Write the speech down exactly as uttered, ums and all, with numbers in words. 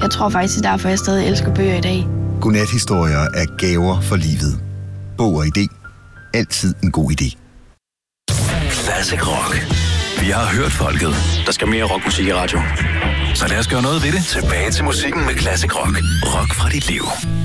Jeg tror faktisk, det er derfor, jeg stadig elsker bøger i dag. Godnathistorier er gaver for livet. Bog og idé. Altid en god idé. Classic Rock. Vi har hørt folket. Der skal mere rockmusik i radio. Så lad os gøre noget ved det. Tilbage til musikken med Classic Rock. Rock fra dit liv.